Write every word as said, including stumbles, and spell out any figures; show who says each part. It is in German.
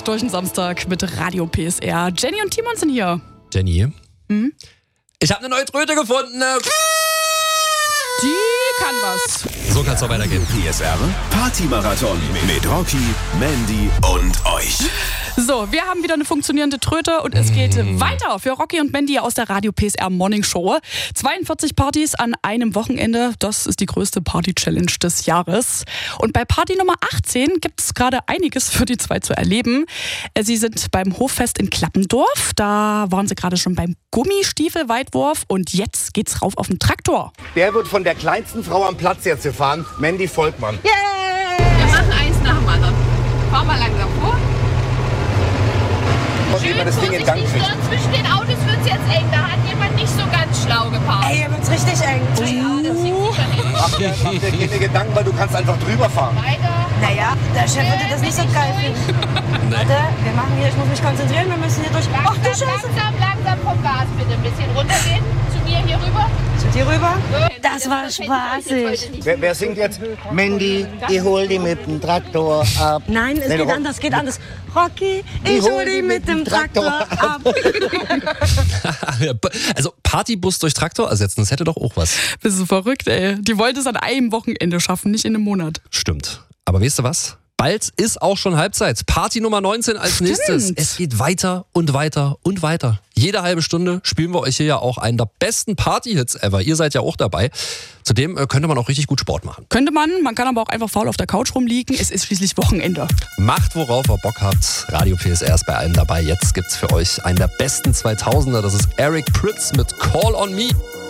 Speaker 1: Start durch den Samstag mit Radio P S R. Jenny und Timon sind hier.
Speaker 2: Jenny,
Speaker 1: Hm?
Speaker 2: ich habe eine neue Tröte gefunden.
Speaker 1: Die kann was.
Speaker 2: So kann es doch weitergehen.
Speaker 3: P S R Partymarathon mit Rocky, Mandy und euch.
Speaker 1: So, wir haben wieder eine funktionierende Tröte und es geht weiter für Rocky und Mandy aus der Radio P S R Morning Show. zweiundvierzig Partys an einem Wochenende, das ist die größte Party-Challenge des Jahres. Und bei Party Nummer achtzehn gibt es gerade einiges für die zwei zu erleben. Sie sind beim Hoffest in Klappendorf, da waren sie gerade schon beim Gummistiefelweitwurf und jetzt geht's rauf auf den Traktor.
Speaker 4: Der wird von der kleinsten Frau am Platz jetzt gefahren, Mandy Volkmann.
Speaker 5: Wir machen eins nach dem anderen. Fahr mal langsam vor.
Speaker 4: Und wie man das Ding in Gang kriegt.
Speaker 5: Sonst zwischen den Autos wird es jetzt eng. Da hat jemand nicht so ganz schlau geparkt.
Speaker 6: Ey, hier wird's richtig eng.
Speaker 5: Ja, das liegt sicher nicht.
Speaker 4: Mach dir, mach dir keine Gedanken, weil du kannst einfach drüber fahren.
Speaker 5: Weiter.
Speaker 6: Naja, der Chef würde das nicht so geil finden. Warte, wir machen hier, ich muss mich konzentrieren, wir müssen hier durch. Ach du
Speaker 5: Langsam,
Speaker 6: Scheiße.
Speaker 5: langsam, langsam vom Gas bitte. Ein bisschen runtergehen. Zu mir hier rüber.
Speaker 6: Zu dir rüber?
Speaker 5: So,
Speaker 6: Das war
Speaker 5: fällt mir jetzt
Speaker 6: spaßig.
Speaker 5: heute nicht.
Speaker 4: Wer, wer singt jetzt?
Speaker 7: Mandy, ich hol die mit dem Traktor ab.
Speaker 6: Nein, es
Speaker 4: Nee,
Speaker 6: geht
Speaker 4: Rock-
Speaker 6: anders, geht anders. Rocky, ich hol die mit dem Traktor ab.
Speaker 2: Also Partybus durch Traktor ersetzen, das hätte doch auch was.
Speaker 1: Bist du verrückt, ey. Die wollte es an einem Wochenende schaffen, nicht in einem Monat.
Speaker 2: Stimmt. Aber weißt du was? Bald ist auch schon Halbzeit. Party Nummer neunzehn als
Speaker 1: Stimmt.
Speaker 2: nächstes. Es geht weiter und weiter und weiter. Jede halbe Stunde spielen wir euch hier ja auch einen der besten Party-Hits ever. Ihr seid ja auch dabei. Zudem äh, könnte man auch richtig gut Sport machen.
Speaker 1: Könnte man, man kann aber auch einfach faul auf der Couch rumliegen. Es ist schließlich Wochenende.
Speaker 2: Macht, worauf ihr Bock habt. Radio P S R ist bei allen dabei. Jetzt gibt's für euch einen der besten zweitausender. Das ist Eric Prydz mit Call on Me.